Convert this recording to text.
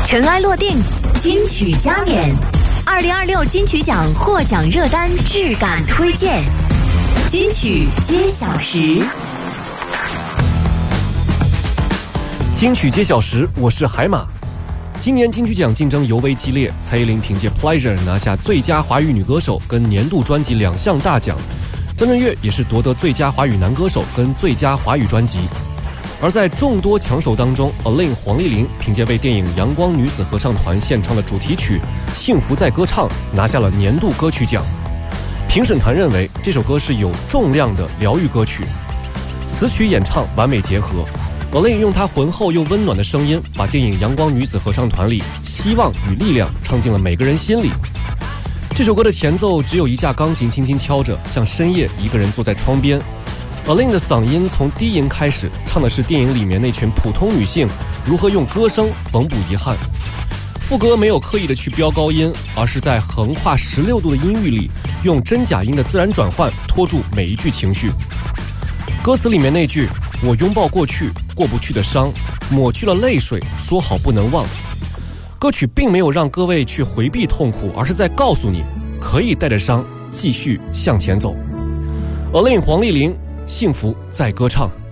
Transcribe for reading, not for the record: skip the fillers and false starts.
尘埃落定，金曲加冕，2026金曲奖获奖热单质感推荐，金曲揭晓时。 金曲揭晓时，我是海马。今年金曲奖竞争尤为激烈，蔡依林凭借《Pleasure》拿下最佳华语女歌手跟年度专辑2项大奖，张震岳也是夺得最佳华语男歌手跟最佳华语专辑。而在众多强手当中 ，A-Lin 黄丽玲凭借为电影《阳光女子合唱团》献唱的主题曲《幸福在歌唱》拿下了年度歌曲奖。评审团认为这首歌是有重量的疗愈歌曲，词曲演唱完美结合。A-Lin 用她浑厚又温暖的声音，把电影《阳光女子合唱团》里希望与力量唱进了每个人心里。这首歌的前奏只有一架钢琴轻轻敲着，像深夜一个人坐在窗边。A-Lin 的嗓音从低吟开始，唱的是电影里面那群普通女性如何用歌声缝补遗憾。副歌没有刻意的去飙高音，而是在横跨16度的音域里，用真假音的自然转换拖住每一句情绪。歌词里面那句“我拥抱过去过不去的伤，抹去了泪水，说好不能忘”，歌曲并没有让各位去回避痛苦，而是在告诉你可以带着伤继续向前走。A-Lin 黄丽玲，幸福在歌唱。